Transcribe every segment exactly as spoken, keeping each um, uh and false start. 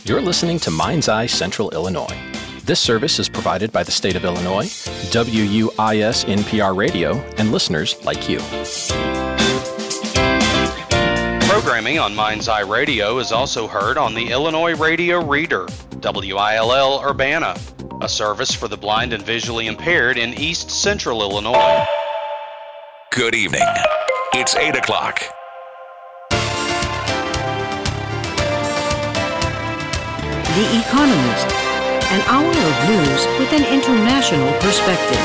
You're listening to Mind's Eye Central Illinois. This service is provided by the state of Illinois, W U I S N P R Radio, and listeners like you. Programming on Mind's Eye Radio is also heard on the Illinois Radio Reader, W I L L Urbana, a service for the blind and visually impaired in East Central Illinois. Good evening. It's eight o'clock. The Economist, an hour of news with an international perspective.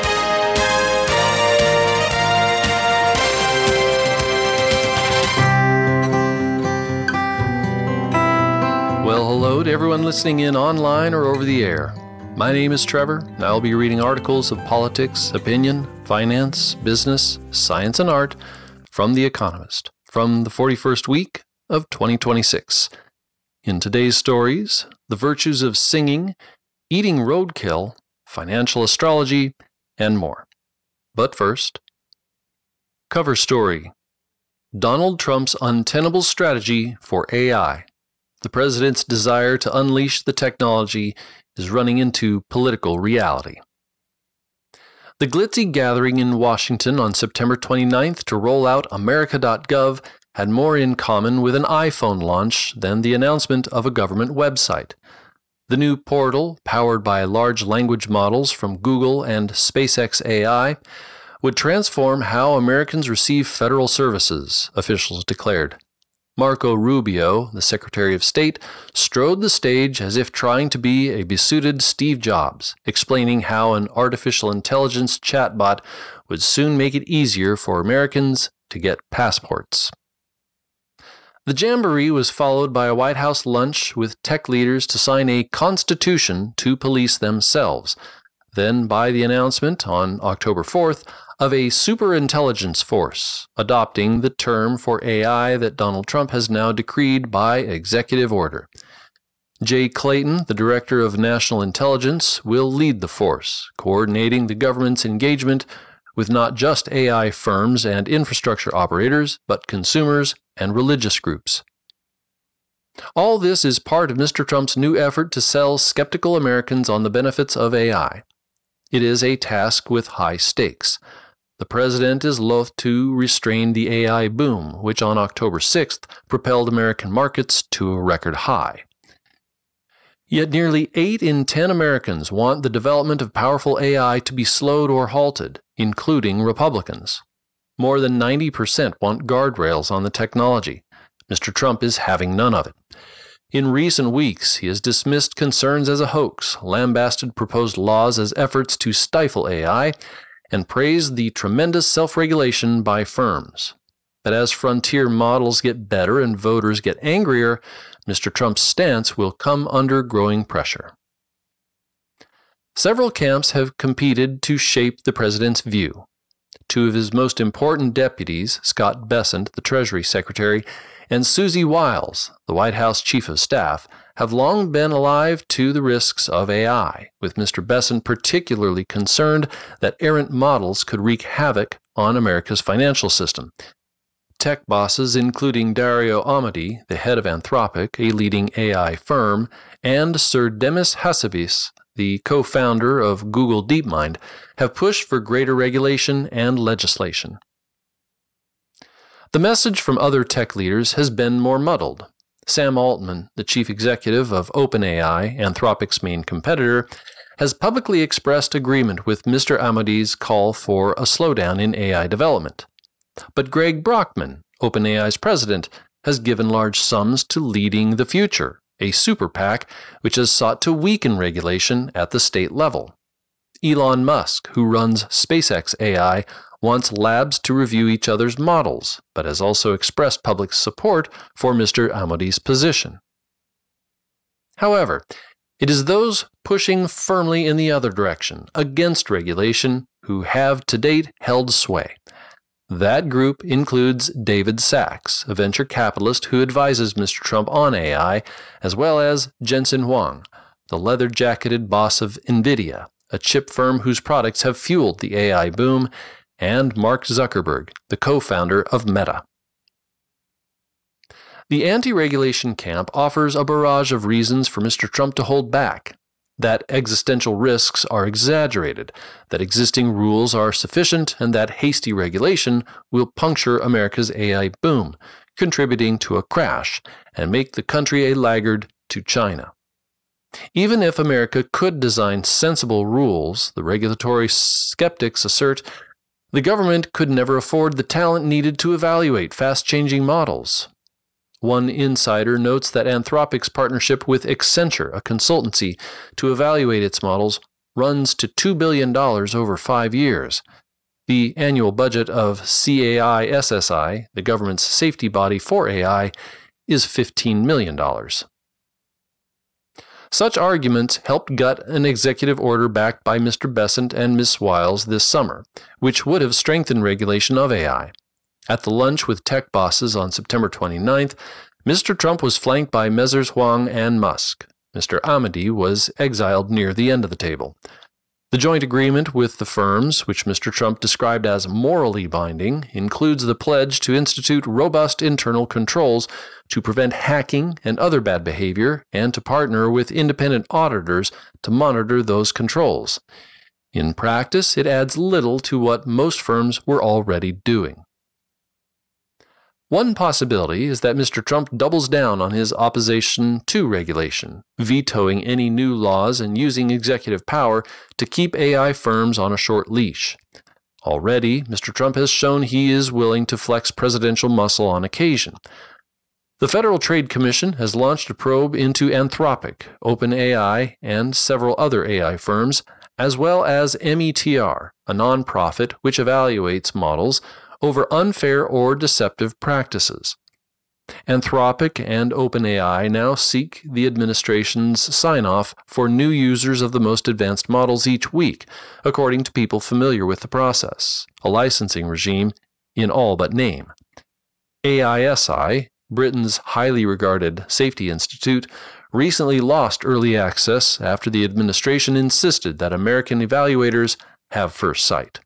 Well, hello to everyone listening in online or over the air. My name is Trevor, and I'll be reading articles of politics, opinion, finance, business, science, and art from The Economist from the forty-first week of twenty twenty-six. In today's stories, the virtues of singing, eating roadkill, financial astrology, and more. But first, cover story: Donald Trump's untenable strategy for A I. The president's desire to unleash the technology is running into political reality. The glitzy gathering in Washington on September twenty-ninth to roll out America dot gov had more in common with an iPhone launch than the announcement of a government website. The new portal, powered by large language models from Google and SpaceX A I, would transform how Americans receive federal services, officials declared. Marco Rubio, the Secretary of State, strode the stage as if trying to be a besuited Steve Jobs, explaining how an artificial intelligence chatbot would soon make it easier for Americans to get passports. The jamboree was followed by a White House lunch with tech leaders to sign a constitution to police themselves, then by the announcement on October fourth of a superintelligence force, adopting the term for A I that Donald Trump has now decreed by executive order. Jay Clayton, the Director of National Intelligence, will lead the force, coordinating the government's engagement with not just A I firms and infrastructure operators, but consumers and religious groups. All this is part of Mister Trump's new effort to sell skeptical Americans on the benefits of A I. It is a task with high stakes. The president is loath to restrain the A I boom, which on October sixth propelled American markets to a record high. Yet nearly eight in ten Americans want the development of powerful A I to be slowed or halted, including Republicans. More than ninety percent want guardrails on the technology. Mister Trump is having none of it. In recent weeks, he has dismissed concerns as a hoax, lambasted proposed laws as efforts to stifle A I, and praised the tremendous self-regulation by firms. But as frontier models get better and voters get angrier, Mister Trump's stance will come under growing pressure. Several camps have competed to shape the president's view. Two of his most important deputies, Scott Bessent, the Treasury Secretary, and Susie Wiles, the White House Chief of Staff, have long been alive to the risks of A I, with Mister Bessent particularly concerned that errant models could wreak havoc on America's financial system. Tech bosses, including Dario Amodei, the head of Anthropic, a leading A I firm, and Sir Demis Hassabis, the co-founder of Google DeepMind, have pushed for greater regulation and legislation. The message from other tech leaders has been more muddled. Sam Altman, the chief executive of OpenAI, Anthropic's main competitor, has publicly expressed agreement with Mister Amodei's call for a slowdown in A I development. But Greg Brockman, OpenAI's president, has given large sums to Leading the Future, a super PAC which has sought to weaken regulation at the state level. Elon Musk, who runs SpaceX A I, wants labs to review each other's models, but has also expressed public support for Mister Amodei's position. However, it is those pushing firmly in the other direction, against regulation, who have to date held sway. That group includes David Sachs, a venture capitalist who advises Mister Trump on A I, as well as Jensen Huang, the leather-jacketed boss of NVIDIA, a chip firm whose products have fueled the A I boom, and Mark Zuckerberg, the co-founder of Meta. The anti-regulation camp offers a barrage of reasons for Mister Trump to hold back. That existential risks are exaggerated, that existing rules are sufficient, and that hasty regulation will puncture America's A I boom, contributing to a crash and make the country a laggard to China. Even if America could design sensible rules, the regulatory skeptics assert the government could never afford the talent needed to evaluate fast-changing models. One insider notes that Anthropic's partnership with Accenture, a consultancy, to evaluate its models runs to two billion dollars over five years. The annual budget of C A I S S I, the government's safety body for A I, is fifteen million dollars. Such arguments helped gut an executive order backed by Mister Bessent and Miz Wiles this summer, which would have strengthened regulation of A I. At the lunch with tech bosses on September twenty-ninth, Mister Trump was flanked by Messrs. Huang and Musk. Mister Amadi was exiled near the end of the table. The joint agreement with the firms, which Mister Trump described as morally binding, includes the pledge to institute robust internal controls to prevent hacking and other bad behavior and to partner with independent auditors to monitor those controls. In practice, it adds little to what most firms were already doing. One possibility is that Mister Trump doubles down on his opposition to regulation, vetoing any new laws and using executive power to keep A I firms on a short leash. Already, Mister Trump has shown he is willing to flex presidential muscle on occasion. The Federal Trade Commission has launched a probe into Anthropic, OpenAI, and several other A I firms, as well as M E T R, a nonprofit which evaluates models over unfair or deceptive practices. Anthropic and OpenAI now seek the administration's sign-off for new users of the most advanced models each week, according to people familiar with the process, a licensing regime in all but name. A I S I, Britain's highly regarded safety institute, recently lost early access after the administration insisted that American evaluators have first sight.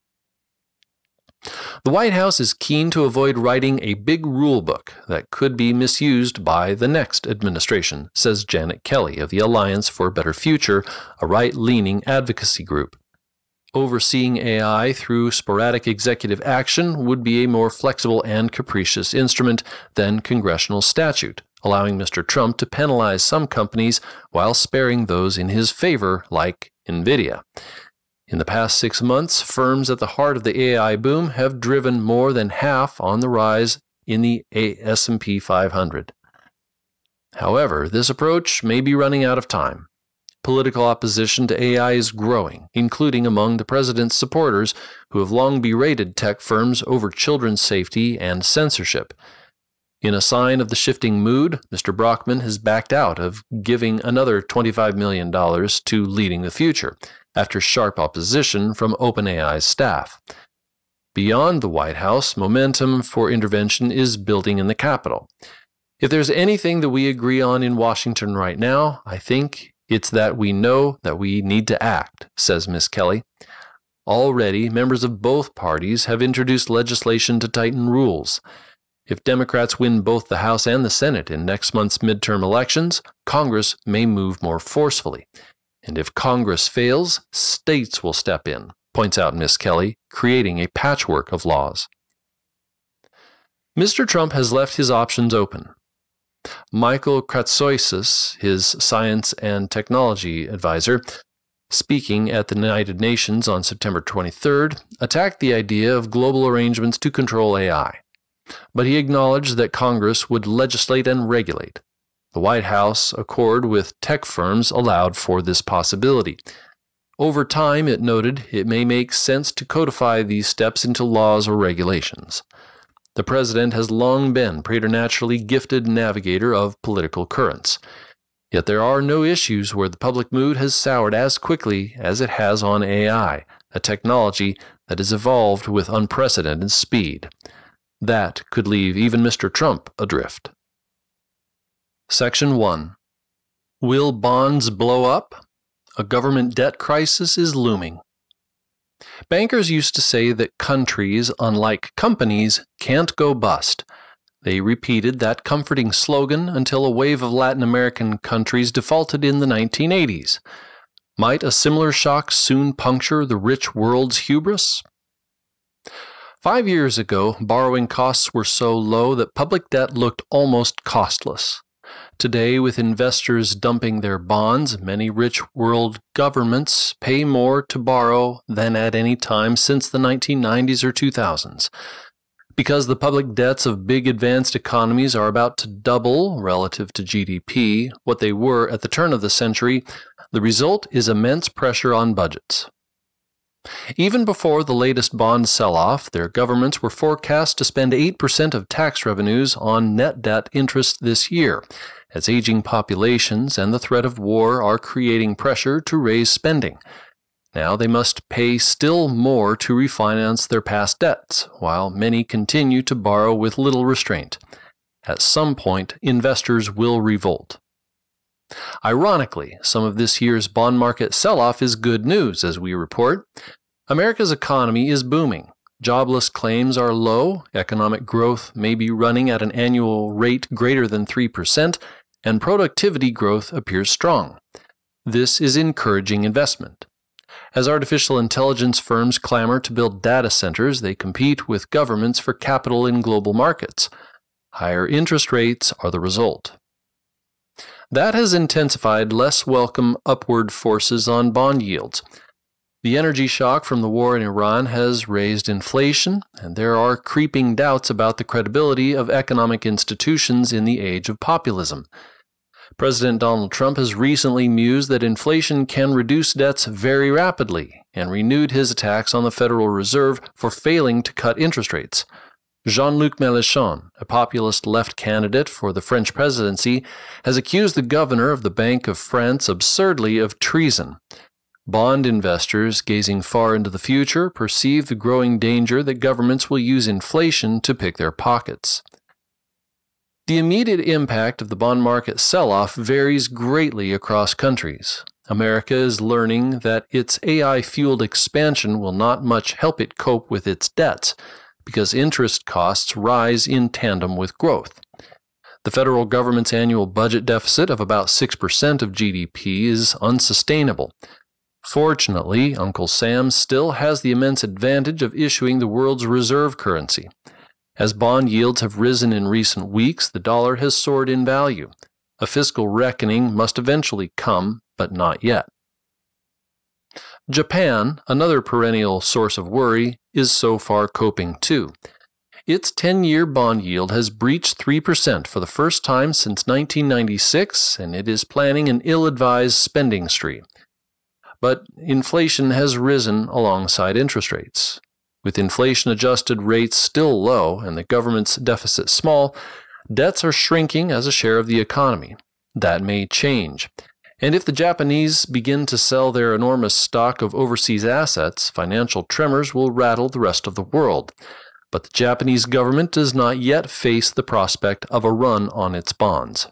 The White House is keen to avoid writing a big rule book that could be misused by the next administration, says Janet Kelly of the Alliance for a Better Future, a right-leaning advocacy group. Overseeing A I through sporadic executive action would be a more flexible and capricious instrument than congressional statute, allowing Mister Trump to penalize some companies while sparing those in his favor, like NVIDIA. In the past six months, firms at the heart of the A I boom have driven more than half on the rise in the S and P five hundred. However, this approach may be running out of time. Political opposition to A I is growing, including among the president's supporters who have long berated tech firms over children's safety and censorship. In a sign of the shifting mood, Mister Brockman has backed out of giving another twenty-five million dollars to Leading the Future, after sharp opposition from OpenAI's staff. Beyond the White House, momentum for intervention is building in the Capitol. If there's anything that we agree on in Washington right now, I think it's that we know that we need to act, says Miz Kelly. Already, members of both parties have introduced legislation to tighten rules. If Democrats win both the House and the Senate in next month's midterm elections, Congress may move more forcefully. And if Congress fails, states will step in, points out Miz Kelly, creating a patchwork of laws. Mister Trump has left his options open. Michael Kratsoisis, his science and technology advisor, speaking at the United Nations on September twenty-third, attacked the idea of global arrangements to control A I. But he acknowledged that Congress would legislate and regulate. The White House accord with tech firms allowed for this possibility. Over time, it noted, it may make sense to codify these steps into laws or regulations. The president has long been preternaturally gifted navigator of political currents. Yet there are no issues where the public mood has soured as quickly as it has on A I, a technology that has evolved with unprecedented speed. That could leave even Mister Trump adrift. Section one. Will bonds blow up? A government debt crisis is looming. Bankers used to say that countries, unlike companies, can't go bust. They repeated that comforting slogan until a wave of Latin American countries defaulted in the nineteen eighties. Might a similar shock soon puncture the rich world's hubris? Five years ago, borrowing costs were so low that public debt looked almost costless. Today, with investors dumping their bonds, many rich world governments pay more to borrow than at any time since the nineteen nineties or two thousands. Because the public debts of big advanced economies are about to double relative to G D P, what they were at the turn of the century, the result is immense pressure on budgets. Even before the latest bond sell-off, their governments were forecast to spend eight percent of tax revenues on net debt interest this year, as aging populations and the threat of war are creating pressure to raise spending. Now they must pay still more to refinance their past debts, while many continue to borrow with little restraint. At some point, investors will revolt. Ironically, some of this year's bond market sell-off is good news, as we report. America's economy is booming. Jobless claims are low, economic growth may be running at an annual rate greater than three percent, and productivity growth appears strong. This is encouraging investment. As artificial intelligence firms clamor to build data centers, they compete with governments for capital in global markets. Higher interest rates are the result. That has intensified less welcome upward forces on bond yields. The energy shock from the war in Iran has raised inflation, and there are creeping doubts about the credibility of economic institutions in the age of populism. President Donald Trump has recently mused that inflation can reduce debts very rapidly, and renewed his attacks on the Federal Reserve for failing to cut interest rates. Jean-Luc Mélenchon, a populist left candidate for the French presidency, has accused the governor of the Bank of France absurdly of treason. Bond investors, gazing far into the future, perceive the growing danger that governments will use inflation to pick their pockets. The immediate impact of the bond market sell-off varies greatly across countries. America is learning that its A I-fueled expansion will not much help it cope with its debts, because interest costs rise in tandem with growth. The federal government's annual budget deficit of about six percent of G D P is unsustainable. Fortunately, Uncle Sam still has the immense advantage of issuing the world's reserve currency. As bond yields have risen in recent weeks, the dollar has soared in value. A fiscal reckoning must eventually come, but not yet. Japan, another perennial source of worry, is so far coping too. Its ten-year bond yield has breached three percent for the first time since nineteen ninety-six, and it is planning an ill-advised spending spree. But inflation has risen alongside interest rates. With inflation-adjusted rates still low and the government's deficit small, debts are shrinking as a share of the economy. That may change. And if the Japanese begin to sell their enormous stock of overseas assets, financial tremors will rattle the rest of the world. But the Japanese government does not yet face the prospect of a run on its bonds.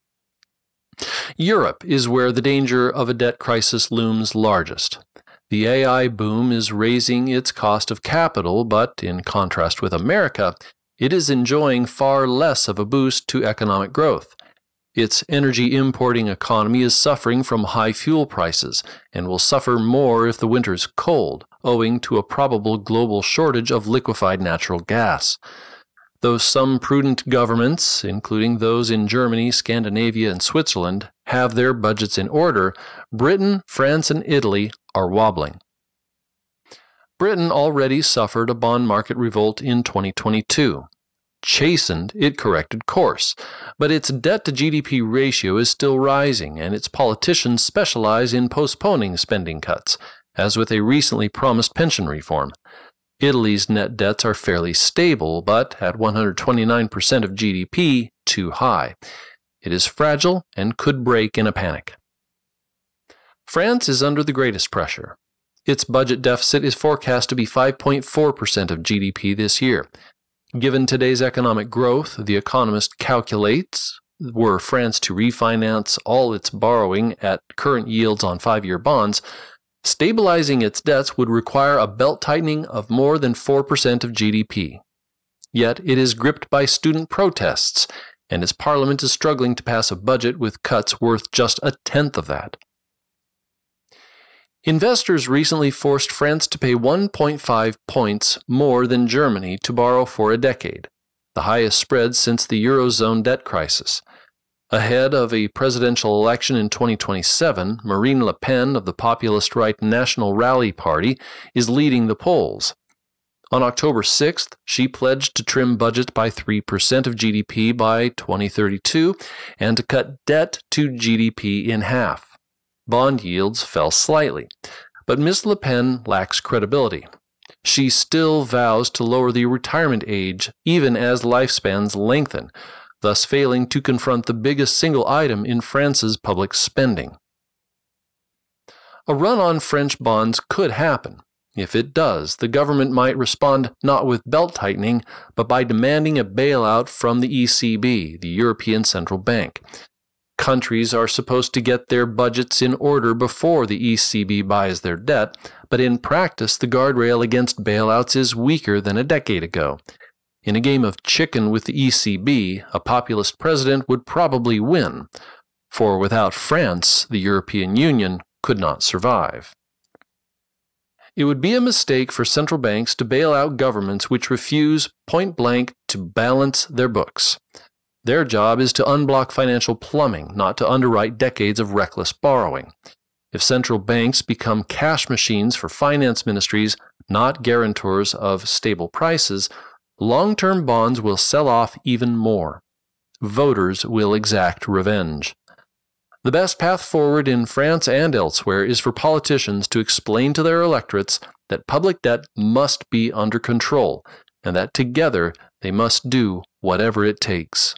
Europe is where the danger of a debt crisis looms largest. The A I boom is raising its cost of capital, but in contrast with America, it is enjoying far less of a boost to economic growth. Its energy-importing economy is suffering from high fuel prices and will suffer more if the winter is cold, owing to a probable global shortage of liquefied natural gas. Though some prudent governments, including those in Germany, Scandinavia, and Switzerland, have their budgets in order, Britain, France, and Italy are wobbling. Britain already suffered a bond market revolt in twenty twenty-two. Chastened, it corrected course, but its debt-to-G D P ratio is still rising, and its politicians specialize in postponing spending cuts, as with a recently promised pension reform. Italy's net debts are fairly stable, but at one hundred twenty-nine percent of G D P, too high. It is fragile and could break in a panic. France is under the greatest pressure. Its budget deficit is forecast to be five point four percent of G D P this year. Given today's economic growth, The Economist calculates, were France to refinance all its borrowing at current yields on five-year bonds, stabilizing its debts would require a belt-tightening of more than four percent of G D P. Yet it is gripped by student protests, and its parliament is struggling to pass a budget with cuts worth just a tenth of that. Investors recently forced France to pay one point five points more than Germany to borrow for a decade, the highest spread since the Eurozone debt crisis. Ahead of a presidential election in twenty twenty-seven, Marine Le Pen of the populist right National Rally Party is leading the polls. On October sixth, she pledged to trim budgets by three percent of G D P by twenty thirty-two and to cut debt to G D P in half. Bond yields fell slightly, but Miz Le Pen lacks credibility. She still vows to lower the retirement age even as lifespans lengthen, thus failing to confront the biggest single item in France's public spending. A run on French bonds could happen. If it does, the government might respond not with belt-tightening, but by demanding a bailout from the E C B, the European Central Bank. Countries are supposed to get their budgets in order before the E C B buys their debt, but in practice the guardrail against bailouts is weaker than a decade ago. In a game of chicken with the E C B, a populist president would probably win, for without France, the European Union could not survive. It would be a mistake for central banks to bail out governments which refuse point-blank to balance their books. Their job is to unblock financial plumbing, not to underwrite decades of reckless borrowing. If central banks become cash machines for finance ministries, not guarantors of stable prices, long-term bonds will sell off even more. Voters will exact revenge. The best path forward in France and elsewhere is for politicians to explain to their electorates that public debt must be under control, and that together they must do whatever it takes.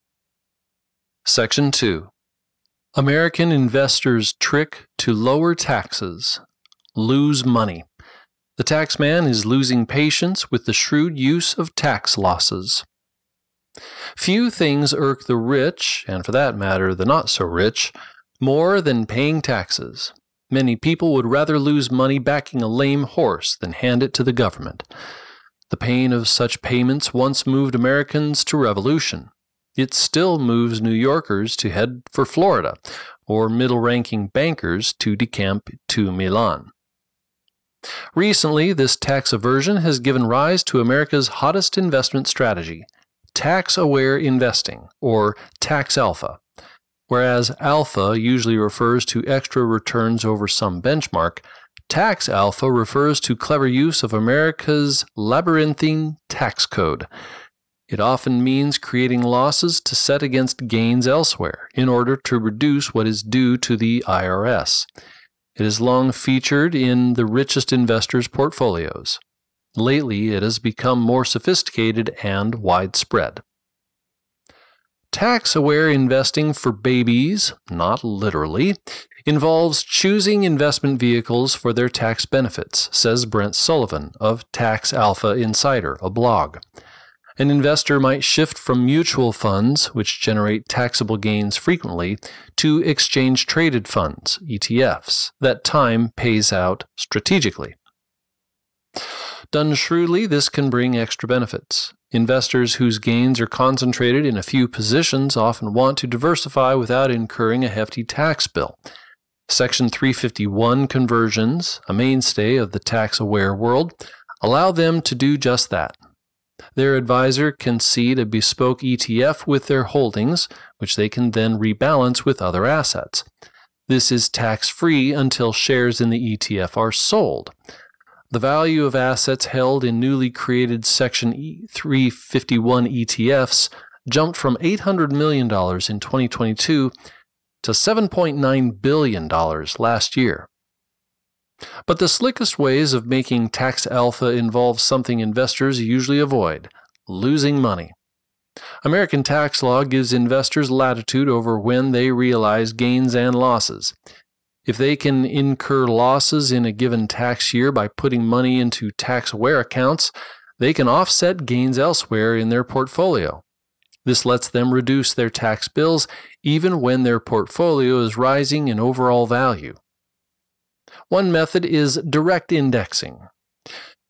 Section two. American investors' trick to lower taxes. Lose money. The taxman is losing patience with the shrewd use of tax losses. Few things irk the rich, and for that matter the not-so-rich, more than paying taxes. Many people would rather lose money backing a lame horse than hand it to the government. The pain of such payments once moved Americans to revolution. It still moves New Yorkers to head for Florida, or middle-ranking bankers to decamp to Milan. Recently, this tax aversion has given rise to America's hottest investment strategy, tax-aware investing, or tax alpha. Whereas alpha usually refers to extra returns over some benchmark, tax alpha refers to clever use of America's labyrinthine tax code. It often means creating losses to set against gains elsewhere in order to reduce what is due to the I R S. It is long featured in the richest investors' portfolios. Lately, it has become more sophisticated and widespread. Tax-aware investing for babies, not literally, involves choosing investment vehicles for their tax benefits, says Brent Sullivan of Tax Alpha Insider, a blog. An investor might shift from mutual funds, which generate taxable gains frequently, to exchange-traded funds, E T Fs, that time pays out strategically. Done shrewdly, this can bring extra benefits. Investors whose gains are concentrated in a few positions often want to diversify without incurring a hefty tax bill. Section three fifty-one conversions, a mainstay of the tax-aware world, allow them to do just that. Their advisor can seed a bespoke E T F with their holdings, which they can then rebalance with other assets. This is tax-free until shares in the E T F are sold. The value of assets held in newly created Section three fifty-one E T Fs jumped from eight hundred million dollars in twenty twenty-two to seven point nine billion dollars last year. But the slickest ways of making tax alpha involve something investors usually avoid: losing money. American tax law gives investors latitude over when they realize gains and losses. If they can incur losses in a given tax year by putting money into tax-aware accounts, they can offset gains elsewhere in their portfolio. This lets them reduce their tax bills even when their portfolio is rising in overall value. One method is direct indexing.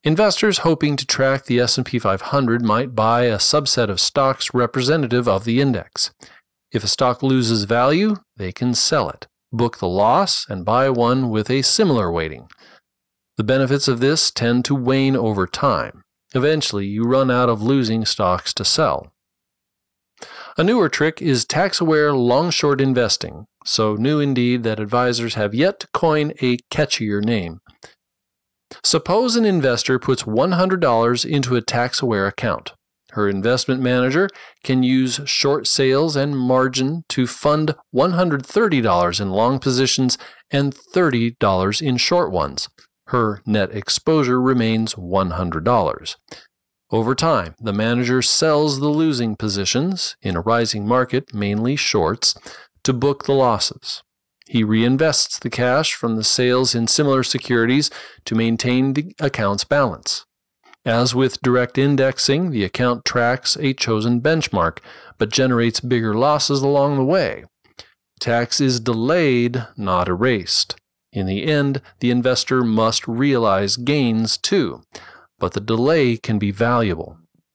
Investors hoping to track the S and P five hundred might buy a subset of stocks representative of the index. If a stock loses value, they can sell it, book the loss, and buy one with a similar weighting. The benefits of this tend to wane over time. Eventually, you run out of losing stocks to sell. A newer trick is tax-aware long-short investing, so new indeed that advisors have yet to coin a catchier name. Suppose an investor puts one hundred dollars into a tax-aware account. Her investment manager can use short sales and margin to fund one hundred thirty dollars in long positions and thirty dollars in short ones. Her net exposure remains one hundred dollars. Over time, the manager sells the losing positions, in a rising market, mainly shorts, to book the losses. He reinvests the cash from the sales in similar securities to maintain the account's balance. As with direct indexing, the account tracks a chosen benchmark, but generates bigger losses along the way. Tax is delayed, not erased. In the end, the investor must realize gains too, but the delay can be valuable.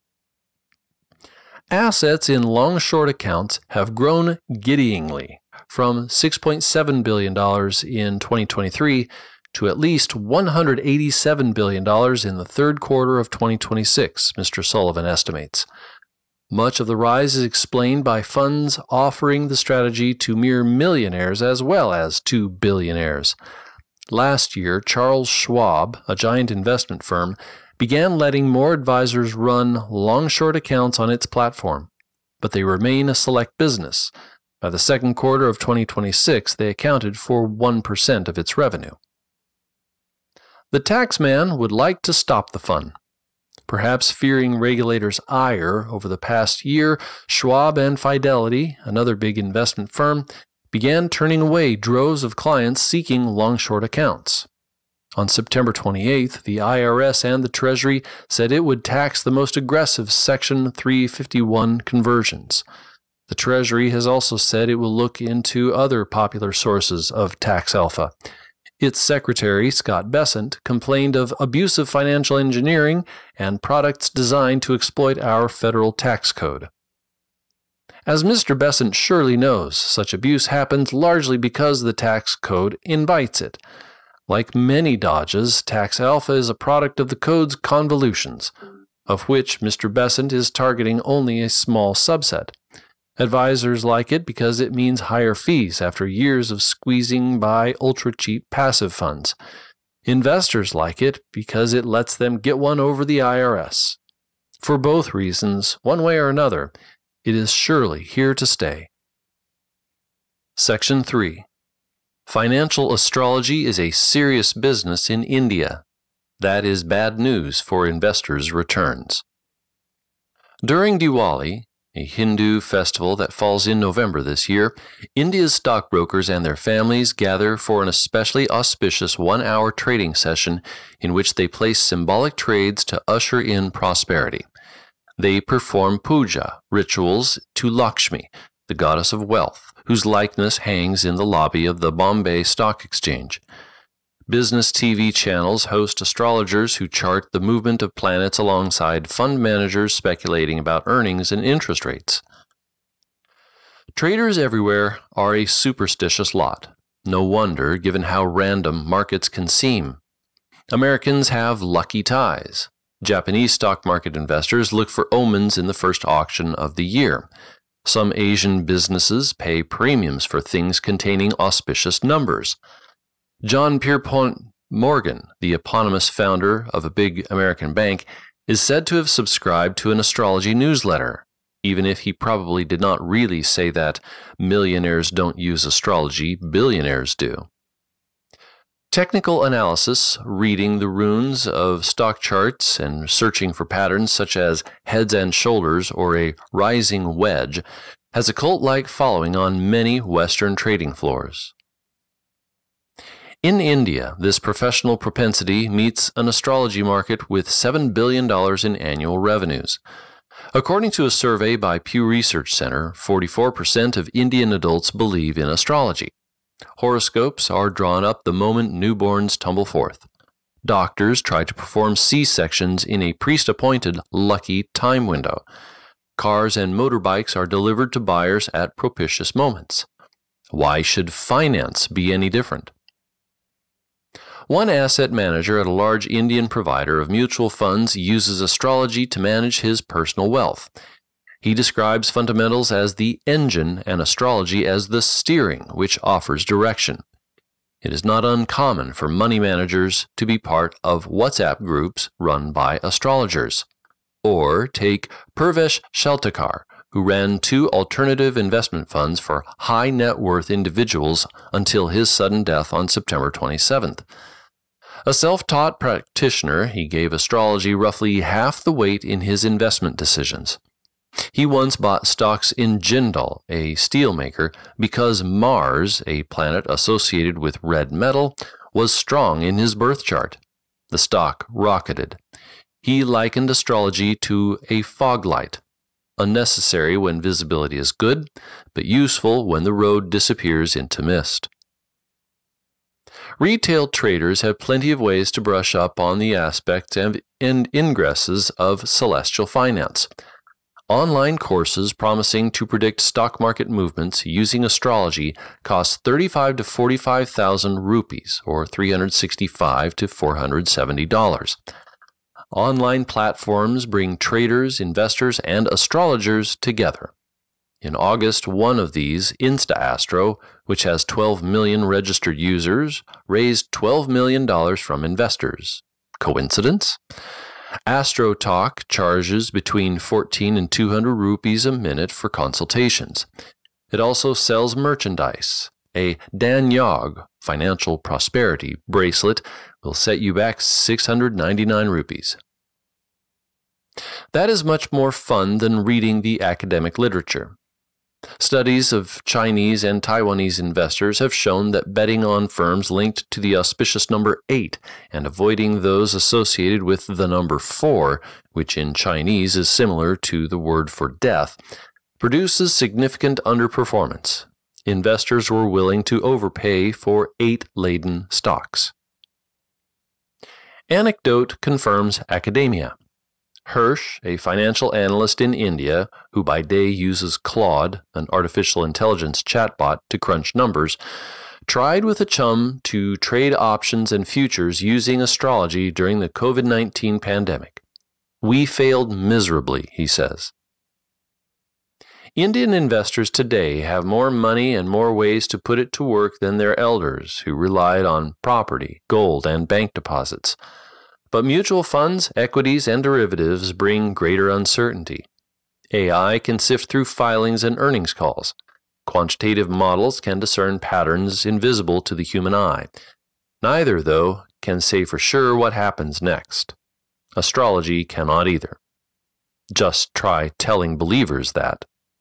Assets in long-short accounts have grown giddyingly, from six point seven billion dollars in twenty twenty-three to at least one hundred eighty-seven billion dollars in the third quarter of twenty twenty-six, Mister Sullivan estimates. Much of the rise is explained by funds offering the strategy to mere millionaires as well as to billionaires. Last year, Charles Schwab, a giant investment firm, began letting more advisors run long-short accounts on its platform, but they remain a select business. By the second quarter of twenty twenty-six, they accounted for one percent of its revenue. The taxman would like to stop the fun. Perhaps fearing regulators' ire over the past year, Schwab and Fidelity, another big investment firm, began turning away droves of clients seeking long-short accounts. On September twenty-eighth, the I R S and the Treasury said it would tax the most aggressive Section three fifty-one conversions. The Treasury has also said it will look into other popular sources of tax alpha. Its secretary, Scott Bessent, complained of abusive financial engineering and products designed to exploit our federal tax code. As Mister Bessent surely knows, such abuse happens largely because the tax code invites it. Like many dodges, tax alpha is a product of the code's convolutions, of which Mister Bessent is targeting only a small subset. Advisors like it because it means higher fees after years of squeezing by ultra-cheap passive funds. Investors like it because it lets them get one over the I R S. For both reasons, one way or another, it is surely here to stay. Section three. Financial astrology is a serious business in India. That is bad news for investors' returns. During Diwali, a Hindu festival that falls in November this year, India's stockbrokers and their families gather for an especially auspicious one-hour trading session in which they place symbolic trades to usher in prosperity. They perform puja, rituals to Lakshmi, the goddess of wealth, whose likeness hangs in the lobby of the Bombay Stock Exchange. Business T V channels host astrologers who chart the movement of planets alongside fund managers speculating about earnings and interest rates. Traders everywhere are a superstitious lot. No wonder, given how random markets can seem. Americans have lucky ties. Japanese stock market investors look for omens in the first auction of the year. Some Asian businesses pay premiums for things containing auspicious numbers. John Pierpont Morgan, the eponymous founder of a big American bank, is said to have subscribed to an astrology newsletter, even if he probably did not really say that millionaires don't use astrology, billionaires do. Technical analysis, reading the runes of stock charts and searching for patterns such as heads and shoulders or a rising wedge, has a cult-like following on many Western trading floors. In India, this professional propensity meets an astrology market with seven billion dollars in annual revenues. According to a survey by Pew Research Center, forty-four percent of Indian adults believe in astrology. Horoscopes are drawn up the moment newborns tumble forth. Doctors try to perform C-sections in a priest-appointed lucky time window. Cars and motorbikes are delivered to buyers at propitious moments. Why should finance be any different? One asset manager at a large Indian provider of mutual funds uses astrology to manage his personal wealth. He describes fundamentals as the engine and astrology as the steering, which offers direction. It is not uncommon for money managers to be part of WhatsApp groups run by astrologers. Or take Purvesh Sheltekar, who ran two alternative investment funds for high net worth individuals until his sudden death on September twenty-seventh. A self-taught practitioner, he gave astrology roughly half the weight in his investment decisions. He once bought stocks in Jindal, a steelmaker, because Mars, a planet associated with red metal, was strong in his birth chart. The stock rocketed. He likened astrology to a fog light, unnecessary when visibility is good, but useful when the road disappears into mist. Retail traders have plenty of ways to brush up on the aspects and ingresses of celestial finance. Online courses promising to predict stock market movements using astrology cost thirty-five to forty-five thousand rupees, or three hundred sixty-five to four hundred seventy dollars. Online platforms bring traders, investors, and astrologers together. In August, one of these, InstaAstro, which has twelve million registered users, raised twelve million dollars from investors. Coincidence? Astro Talk charges between fourteen and two hundred rupees a minute for consultations. It also sells merchandise. A Danyog, financial prosperity, bracelet will set you back six hundred ninety-nine rupees. That is much more fun than reading the academic literature. Studies of Chinese and Taiwanese investors have shown that betting on firms linked to the auspicious number eight and avoiding those associated with the number four, which in Chinese is similar to the word for death, produces significant underperformance. Investors were willing to overpay for eight-laden stocks. Anecdote confirms academia. Hirsch, a financial analyst in India, who by day uses Claude, an artificial intelligence chatbot, to crunch numbers, tried with a chum to trade options and futures using astrology during the COVID nineteen pandemic. We failed miserably, he says. Indian investors today have more money and more ways to put it to work than their elders, who relied on property, gold, and bank deposits. But mutual funds, equities, and derivatives bring greater uncertainty. A I can sift through filings and earnings calls. Quantitative models can discern patterns invisible to the human eye. Neither, though, can say for sure what happens next. Astrology cannot either. Just try telling believers that.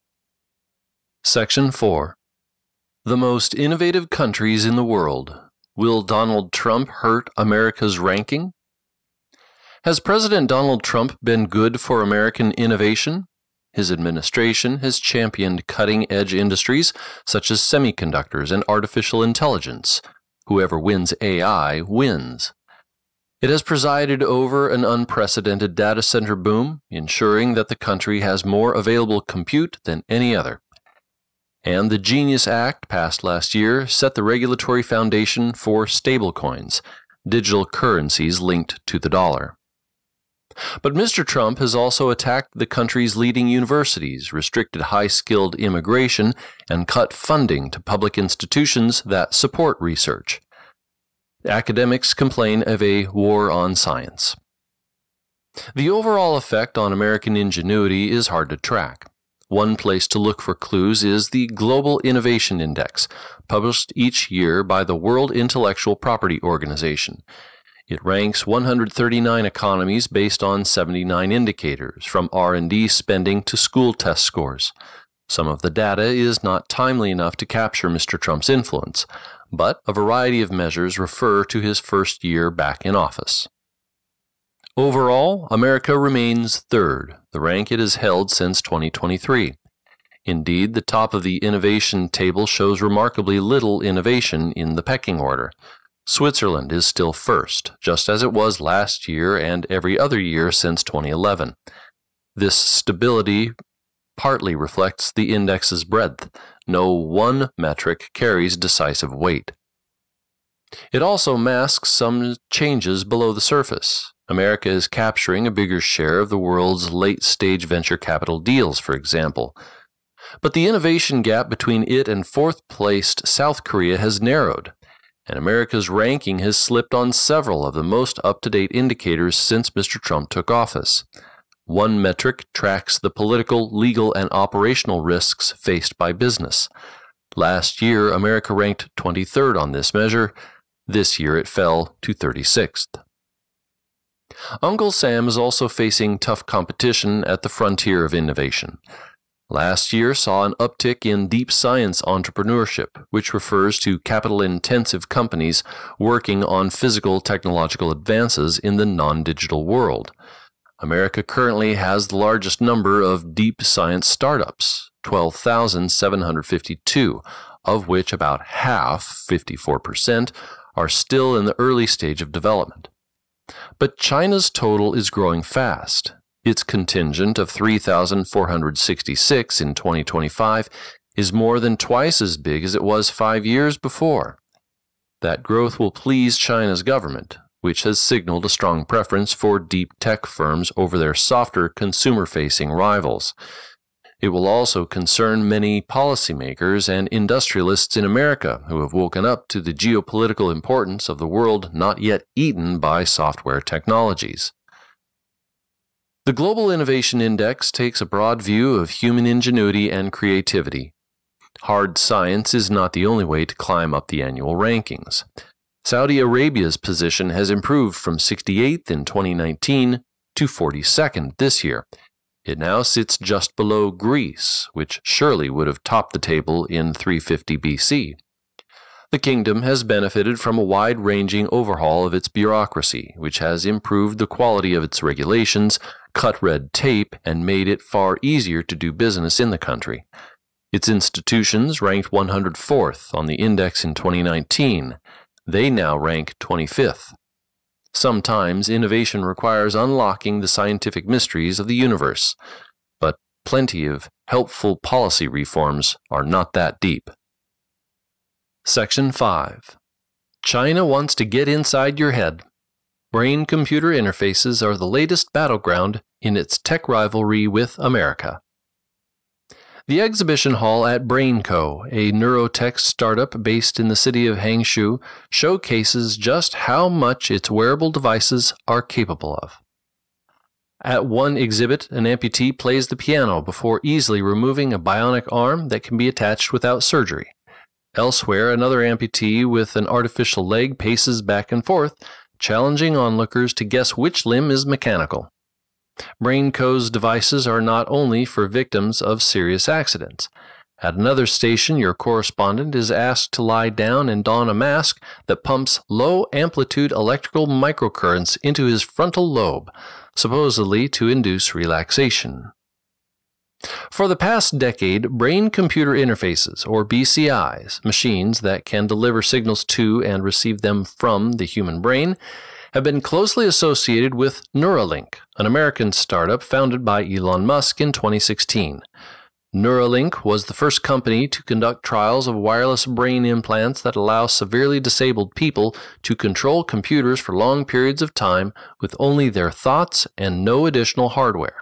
Section four. The most innovative countries in the world. Will Donald Trump hurt America's ranking? Has President Donald Trump been good for American innovation? His administration has championed cutting-edge industries such as semiconductors and artificial intelligence. Whoever wins A I wins. It has presided over an unprecedented data center boom, ensuring that the country has more available compute than any other. And the Genius Act, passed last year, set the regulatory foundation for stablecoins, digital currencies linked to the dollar. But Mister Trump has also attacked the country's leading universities, restricted high-skilled immigration, and cut funding to public institutions that support research. Academics complain of a war on science. The overall effect on American ingenuity is hard to track. One place to look for clues is the Global Innovation Index, published each year by the World Intellectual Property Organization. It ranks one hundred thirty-nine economies based on seventy-nine indicators, from R and D spending to school test scores. Some of the data is not timely enough to capture Mister Trump's influence, but a variety of measures refer to his first year back in office. Overall, America remains third, the rank it has held since twenty twenty-three. Indeed, the top of the innovation table shows remarkably little innovation in the pecking order. Switzerland is still first, just as it was last year and every other year since twenty eleven. This stability partly reflects the index's breadth. No one metric carries decisive weight. It also masks some changes below the surface. America is capturing a bigger share of the world's late-stage venture capital deals, for example. But the innovation gap between it and fourth-placed South Korea has narrowed, and America's ranking has slipped on several of the most up-to-date indicators since Mister Trump took office. One metric tracks the political, legal, and operational risks faced by business. Last year, America ranked twenty-third on this measure. This year, it fell to thirty-sixth. Uncle Sam is also facing tough competition at the frontier of innovation. Last year saw an uptick in deep science entrepreneurship, which refers to capital-intensive companies working on physical technological advances in the non-digital world. America currently has the largest number of deep science startups, twelve thousand seven hundred fifty-two, of which about half, fifty-four percent, are still in the early stage of development. But China's total is growing fast. Its contingent of three thousand four hundred sixty-six in twenty twenty-five is more than twice as big as it was five years before. That growth will please China's government, which has signaled a strong preference for deep tech firms over their softer consumer-facing rivals. It will also concern many policymakers and industrialists in America who have woken up to the geopolitical importance of the world not yet eaten by software technologies. The Global Innovation Index takes a broad view of human ingenuity and creativity. Hard science is not the only way to climb up the annual rankings. Saudi Arabia's position has improved from sixty-eighth in twenty nineteen to forty-second this year. It now sits just below Greece, which surely would have topped the table in three fifty B C. The kingdom has benefited from a wide-ranging overhaul of its bureaucracy, which has improved the quality of its regulations, cut red tape, and made it far easier to do business in the country. Its institutions ranked one hundred fourth on the index in twenty nineteen. They now rank twenty-fifth. Sometimes innovation requires unlocking the scientific mysteries of the universe, but plenty of helpful policy reforms are not that deep. Section five. China wants to get inside your head. Brain-computer interfaces are the latest battleground in its tech rivalry with America. The exhibition hall at BrainCo, a neurotech startup based in the city of Hangzhou, showcases just how much its wearable devices are capable of. At one exhibit, an amputee plays the piano before easily removing a bionic arm that can be attached without surgery. Elsewhere, another amputee with an artificial leg paces back and forth, challenging onlookers to guess which limb is mechanical. BrainCo's devices are not only for victims of serious accidents. At another station, your correspondent is asked to lie down and don a mask that pumps low-amplitude electrical microcurrents into his frontal lobe, supposedly to induce relaxation. For the past decade, brain-computer interfaces, or B C Is, machines that can deliver signals to and receive them from the human brain, have been closely associated with Neuralink, an American startup founded by Elon Musk in twenty sixteen. Neuralink was the first company to conduct trials of wireless brain implants that allow severely disabled people to control computers for long periods of time with only their thoughts and no additional hardware.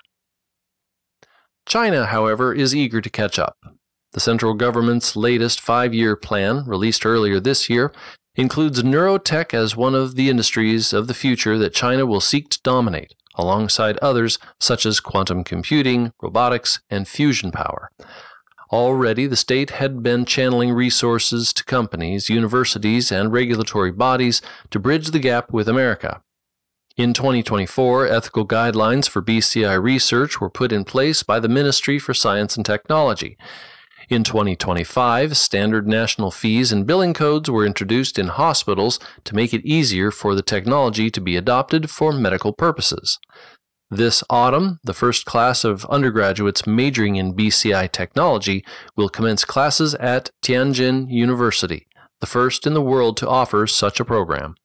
China, however, is eager to catch up. The central government's latest five-year plan, released earlier this year, includes neurotech as one of the industries of the future that China will seek to dominate, alongside others such as quantum computing, robotics, and fusion power. Already, the state had been channeling resources to companies, universities, and regulatory bodies to bridge the gap with America. In twenty twenty-four, ethical guidelines for B C I research were put in place by the Ministry for Science and Technology. In twenty twenty-five, standard national fees and billing codes were introduced in hospitals to make it easier for the technology to be adopted for medical purposes. This autumn, the first class of undergraduates majoring in B C I technology will commence classes at Tianjin University, the first in the world to offer such a program.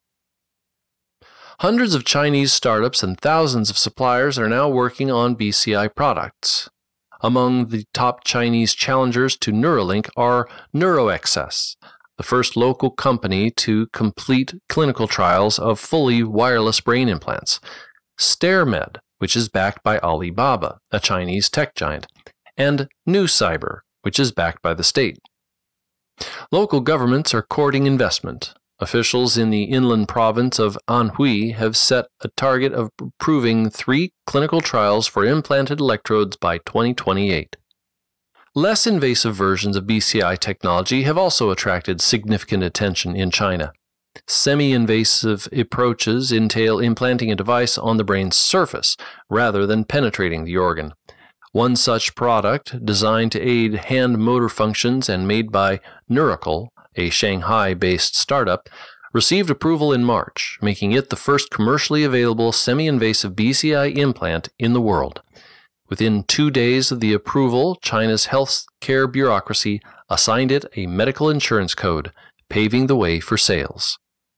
Hundreds of Chinese startups and thousands of suppliers are now working on B C I products. Among the top Chinese challengers to Neuralink are NeuroXS, the first local company to complete clinical trials of fully wireless brain implants, StairMed, which is backed by Alibaba, a Chinese tech giant, and NewCyber, which is backed by the state. Local governments are courting investment. Officials in the inland province of Anhui have set a target of approving three clinical trials for implanted electrodes by twenty twenty-eight. Less invasive versions of B C I technology have also attracted significant attention in China. Semi-invasive approaches entail implanting a device on the brain's surface rather than penetrating the organ. One such product, designed to aid hand motor functions and made by Neuracle, a Shanghai-based startup, received approval in March, making it the first commercially available semi-invasive B C I implant in the world. Within two days of the approval, China's healthcare bureaucracy assigned it a medical insurance code, paving the way for sales.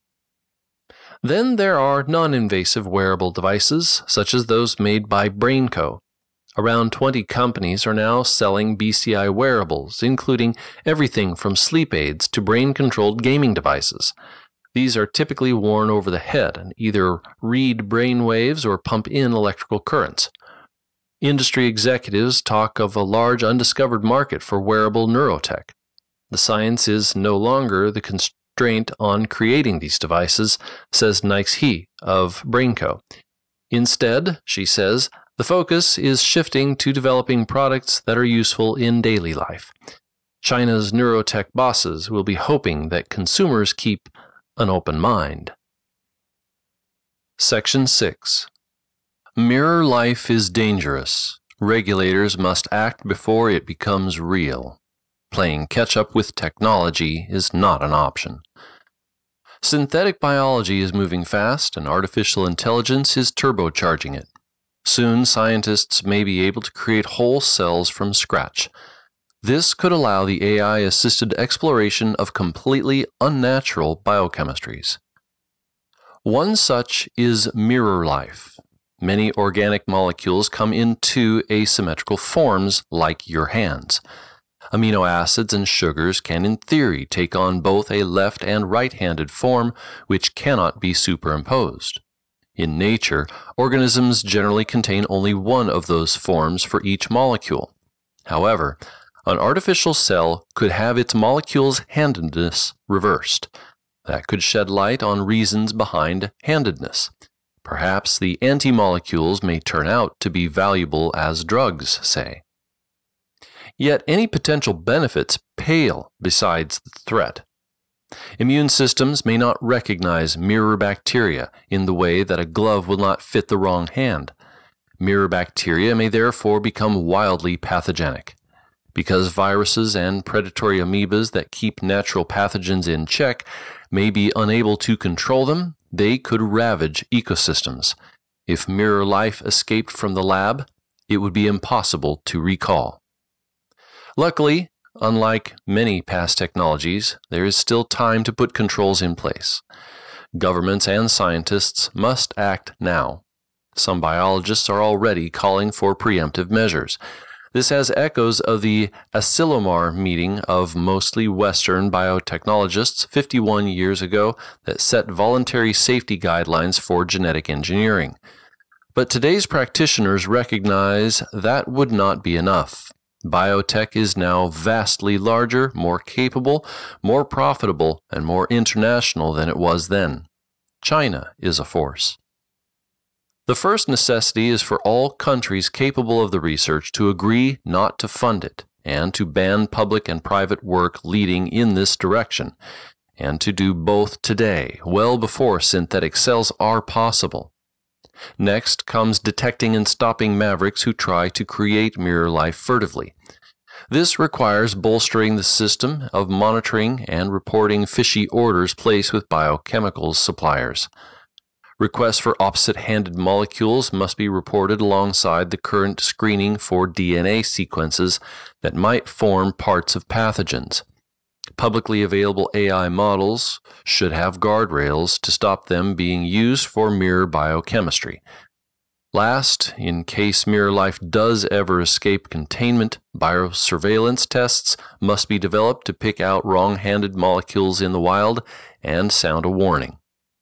Then there are non-invasive wearable devices, such as those made by BrainCo. Around twenty companies are now selling B C I wearables, including everything from sleep aids to brain-controlled gaming devices. These are typically worn over the head and either read brain waves or pump in electrical currents. Industry executives talk of a large undiscovered market for wearable neurotech. The science is no longer the constraint on creating these devices, says Nix He of BrainCo. Instead, she says, the focus is shifting to developing products that are useful in daily life. China's neurotech bosses will be hoping that consumers keep an open mind. Section six. Mirror life is dangerous. Regulators must act before it becomes real. Playing catch-up with technology is not an option. Synthetic biology is moving fast, and artificial intelligence is turbocharging it. Soon, scientists may be able to create whole cells from scratch. This could allow the A I-assisted exploration of completely unnatural biochemistries. One such is mirror life. Many organic molecules come in two asymmetrical forms, like your hands. Amino acids and sugars can, in theory, take on both a left and right-handed form, which cannot be superimposed. In nature, organisms generally contain only one of those forms for each molecule. However, an artificial cell could have its molecule's handedness reversed. That could shed light on reasons behind handedness. Perhaps the anti-molecules may turn out to be valuable as drugs, say. Yet any potential benefits pale beside the threat. Immune systems may not recognize mirror bacteria in the way that a glove will not fit the wrong hand. Mirror bacteria may therefore become wildly pathogenic. Because viruses and predatory amoebas that keep natural pathogens in check may be unable to control them, they could ravage ecosystems. If mirror life escaped from the lab, it would be impossible to recall. Luckily, unlike many past technologies, there is still time to put controls in place. Governments and scientists must act now. Some biologists are already calling for preemptive measures. This has echoes of the Asilomar meeting of mostly Western biotechnologists fifty-one years ago that set voluntary safety guidelines for genetic engineering. But today's practitioners recognize that would not be enough. Biotech is now vastly larger, more capable, more profitable, and more international than it was then. China is a force. The first necessity is for all countries capable of the research to agree not to fund it, and to ban public and private work leading in this direction, and to do both today, well before synthetic cells are possible. Next comes detecting and stopping mavericks who try to create mirror life furtively. This requires bolstering the system of monitoring and reporting fishy orders placed with biochemicals suppliers. Requests for opposite-handed molecules must be reported alongside the current screening for D N A sequences that might form parts of pathogens. Publicly available A I models should have guardrails to stop them being used for mirror biochemistry. Last, in case mirror life does ever escape containment, biosurveillance tests must be developed to pick out wrong-handed molecules in the wild and sound a warning.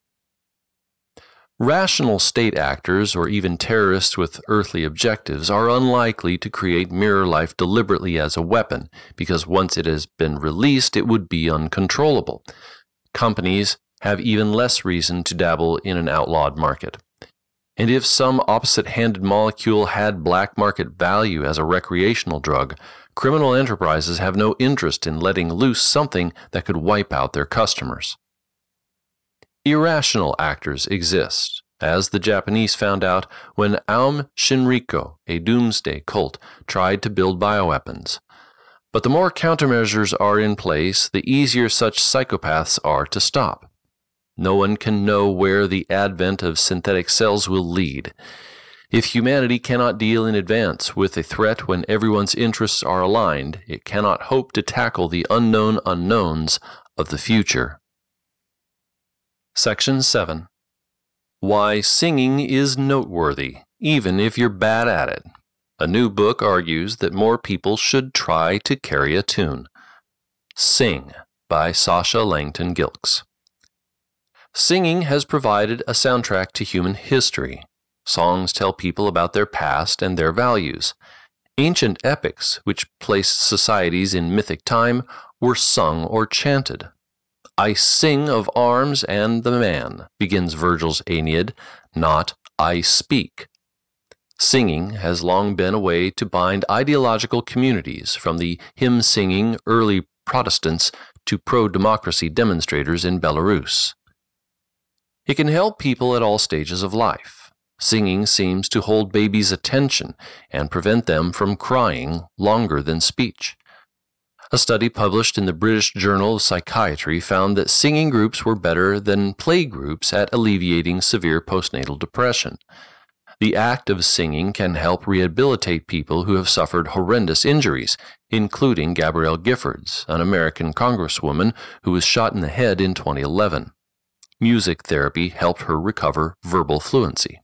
Rational state actors, or even terrorists with earthly objectives, are unlikely to create mirror life deliberately as a weapon, because once it has been released, it would be uncontrollable. Companies have even less reason to dabble in an outlawed market. And if some opposite-handed molecule had black market value as a recreational drug, criminal enterprises have no interest in letting loose something that could wipe out their customers. Irrational actors exist, as the Japanese found out when Aum Shinrikyo, a doomsday cult, tried to build bioweapons. But the more countermeasures are in place, the easier such psychopaths are to stop. No one can know where the advent of synthetic cells will lead. If humanity cannot deal in advance with a threat when everyone's interests are aligned, it cannot hope to tackle the unknown unknowns of the future. Section seven. Why Singing is Noteworthy, Even if You're Bad at It. A new book argues that more people should try to carry a tune. Sing, by Sasha Langton Gilkes. Singing has provided a soundtrack to human history. Songs tell people about their past and their values. Ancient epics, which placed societies in mythic time, were sung or chanted. I sing of arms and the man, begins Virgil's Aeneid, not I speak. Singing has long been a way to bind ideological communities, from the hymn-singing early Protestants to pro-democracy demonstrators in Belarus. It can help people at all stages of life. Singing seems to hold babies' attention and prevent them from crying longer than speech. A study published in the British Journal of Psychiatry found that singing groups were better than play groups at alleviating severe postnatal depression. The act of singing can help rehabilitate people who have suffered horrendous injuries, including Gabrielle Giffords, an American congresswoman who was shot in the head in twenty eleven. Music therapy helped her recover verbal fluency.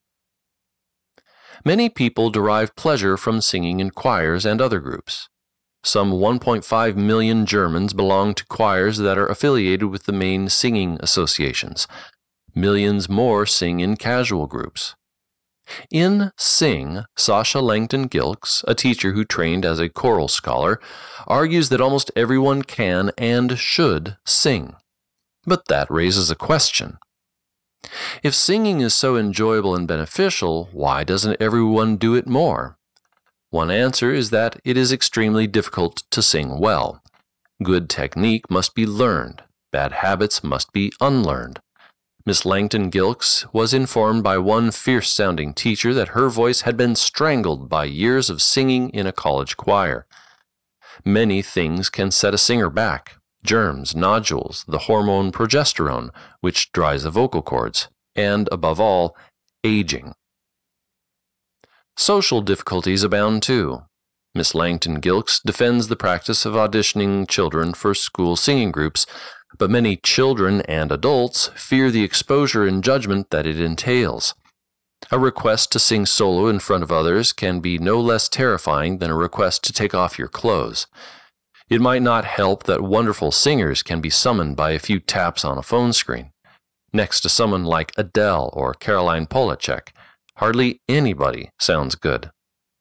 Many people derive pleasure from singing in choirs and other groups. Some one point five million Germans belong to choirs that are affiliated with the main singing associations. Millions more sing in casual groups. In Sing, Sasha Langton Gilkes, a teacher who trained as a choral scholar, argues that almost everyone can and should sing. But that raises a question. If singing is so enjoyable and beneficial, why doesn't everyone do it more? One answer is that it is extremely difficult to sing well. Good technique must be learned. Bad habits must be unlearned. Miss Langton Gilkes was informed by one fierce-sounding teacher that her voice had been strangled by years of singing in a college choir. Many things can set a singer back. Germs, nodules, the hormone progesterone, which dries the vocal cords, and, above all, aging. Social difficulties abound too. Miss Langton Gilkes defends the practice of auditioning children for school singing groups, but many children and adults fear the exposure and judgment that it entails. A request to sing solo in front of others can be no less terrifying than a request to take off your clothes. It might not help that wonderful singers can be summoned by a few taps on a phone screen. Next to someone like Adele or Caroline Polachek, hardly anybody sounds good.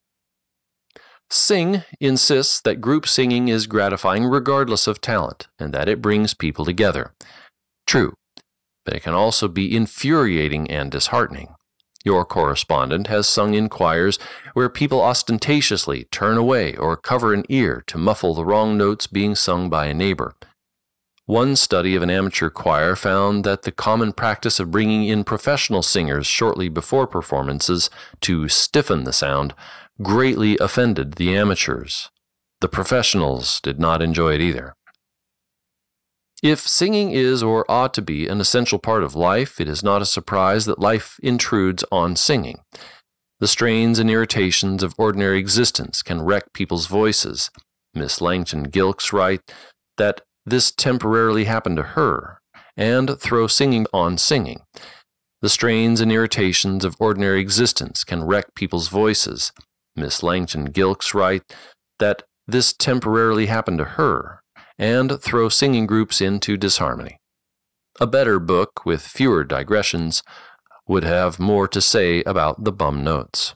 Sing insists that group singing is gratifying regardless of talent, and that it brings people together. True, but it can also be infuriating and disheartening. Your correspondent has sung in choirs where people ostentatiously turn away or cover an ear to muffle the wrong notes being sung by a neighbor. One study of an amateur choir found that the common practice of bringing in professional singers shortly before performances to stiffen the sound greatly offended the amateurs. The professionals did not enjoy it either. If singing is or ought to be an essential part of life, it is not a surprise that life intrudes on singing. The strains and irritations of ordinary existence can wreck people's voices. Miss Langton Gilkes writes that This Temporarily Happened to Her, and Throw Singing on Singing. The strains and irritations of ordinary existence can wreck people's voices. Miss Langton Gilkes writes that this temporarily happened to her, and throw singing groups into disharmony. A better book, with fewer digressions, would have more to say about the bum notes.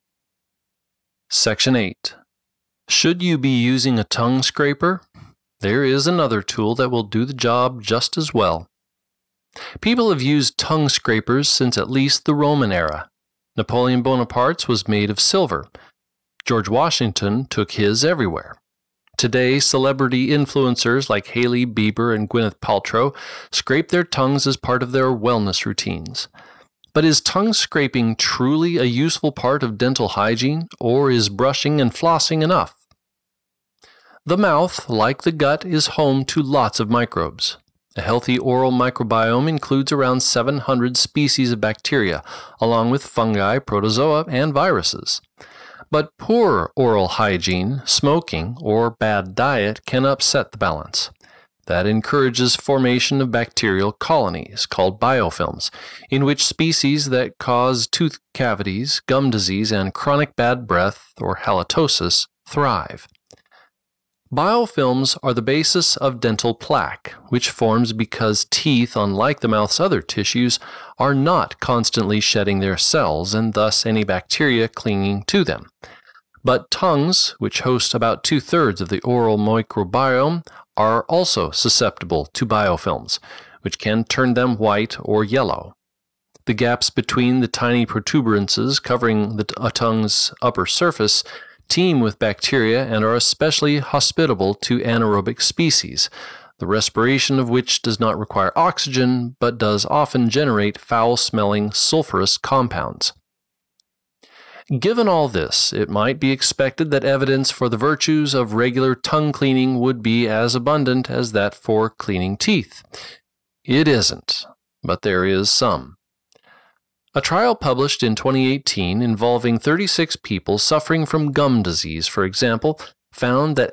Section eight. Should you be using a tongue scraper? There is another tool that will do the job just as well. People have used tongue scrapers since at least the Roman era. Napoleon Bonaparte's was made of silver. George Washington took his everywhere. Today, celebrity influencers like Hailey Bieber and Gwyneth Paltrow scrape their tongues as part of their wellness routines. But is tongue scraping truly a useful part of dental hygiene, or is brushing and flossing enough? The mouth, like the gut, is home to lots of microbes. A healthy oral microbiome includes around seven hundred species of bacteria, along with fungi, protozoa, and viruses. But poor oral hygiene, smoking, or bad diet can upset the balance. That encourages formation of bacterial colonies, called biofilms, in which species that cause tooth cavities, gum disease, and chronic bad breath, or halitosis, thrive. Biofilms are the basis of dental plaque, which forms because teeth, unlike the mouth's other tissues, are not constantly shedding their cells and thus any bacteria clinging to them. But tongues, which host about two-thirds of the oral microbiome, are also susceptible to biofilms, which can turn them white or yellow. The gaps between the tiny protuberances covering the, a tongue's upper surface teem with bacteria and are especially hospitable to anaerobic species, the respiration of which does not require oxygen but does often generate foul-smelling sulfurous compounds. Given all this, it might be expected that evidence for the virtues of regular tongue cleaning would be as abundant as that for cleaning teeth. It isn't, but there is some. A trial published in twenty eighteen involving thirty-six people suffering from gum disease, for example, found that